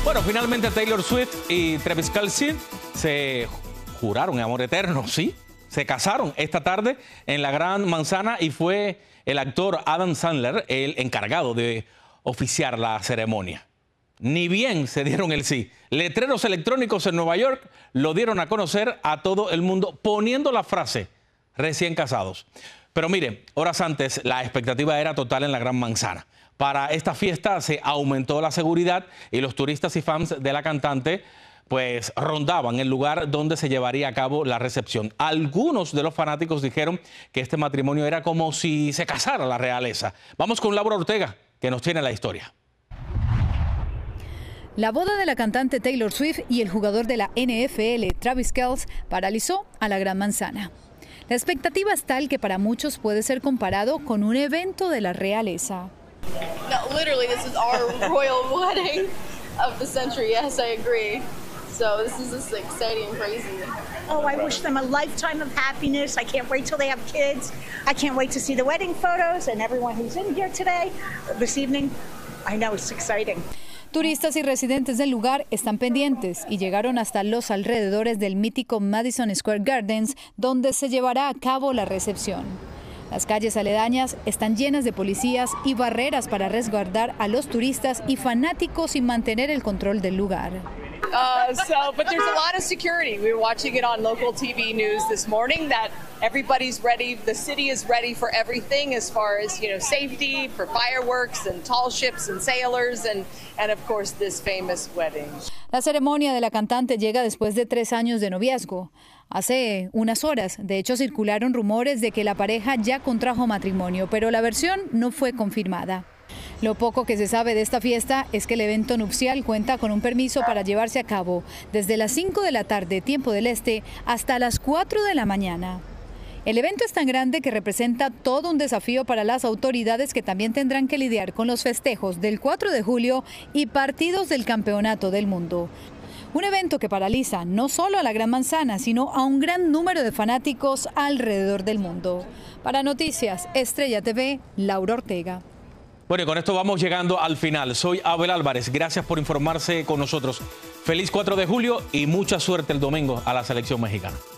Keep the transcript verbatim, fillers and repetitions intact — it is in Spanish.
Bueno, finalmente Taylor Swift y Travis Kelce se juraron amor eterno, ¿sí? Se casaron esta tarde en la Gran Manzana y fue el actor Adam Sandler el encargado de oficiar la ceremonia. Ni bien se dieron el sí. Letreros electrónicos en Nueva York lo dieron a conocer a todo el mundo poniendo la frase recién casados. Pero mire, horas antes la expectativa era total en la Gran Manzana. Para esta fiesta se aumentó la seguridad y los turistas y fans de la cantante pues rondaban el lugar donde se llevaría a cabo la recepción. Algunos de los fanáticos dijeron que este matrimonio era como si se casara la realeza. Vamos con Laura Ortega, que nos tiene la historia. La boda de la cantante Taylor Swift y el jugador de la N F L, Travis Kelce, paralizó a la Gran Manzana. La expectativa es tal que para muchos puede ser comparado con un evento de la realeza. No, literally, this is our royal wedding of the century. Yes, I agree. So this is just exciting and crazy. Oh, I wish them a lifetime of happiness. I can't wait till they have kids. I can't wait to see the wedding photos and everyone who's in here today, this evening. I know it's exciting. Turistas y residentes del lugar están pendientes y llegaron hasta los alrededores del mítico Madison Square Gardens, donde se llevará a cabo la recepción. Las calles aledañas están llenas de policías y barreras para resguardar a los turistas y fanáticos y mantener el control del lugar. Uh, so, but there's a lot of security. We were watching it on local T V news this morning that everybody's ready. The city is ready for everything as far as, you know, safety for fireworks and tall ships and sailors and, and of course this famous wedding. La ceremonia de la cantante llega después de tres años de noviazgo. Hace unas horas, de hecho, circularon rumores de que la pareja ya contrajo matrimonio, pero la versión no fue confirmada. Lo poco que se sabe de esta fiesta es que el evento nupcial cuenta con un permiso para llevarse a cabo desde las cinco de la tarde, tiempo del este, hasta las cuatro de la mañana. El evento es tan grande que representa todo un desafío para las autoridades, que también tendrán que lidiar con los festejos del cuatro de julio y partidos del Campeonato del Mundo. Un evento que paraliza no solo a la Gran Manzana, sino a un gran número de fanáticos alrededor del mundo. Para Noticias Estrella T V, Laura Ortega. Bueno, y con esto vamos llegando al final. Soy Abel Álvarez. Gracias por informarse con nosotros. Feliz cuatro de julio y mucha suerte el domingo a la selección mexicana.